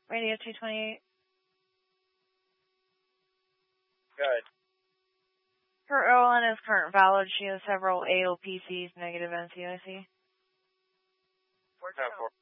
Radio 228. Good. Her OLN is current valid. She has several AOPCs, negative NCOC. 410-4.